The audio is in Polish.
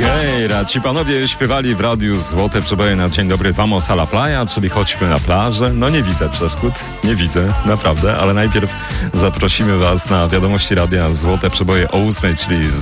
Gejra, ci panowie śpiewali w radiu Złote Przeboje na Dzień Dobry Vamos a la Playa, czyli chodźmy na plażę. No nie widzę przeszkód, nie widzę, naprawdę, ale najpierw zaprosimy was na wiadomości radia Złote Przeboje o 8, czyli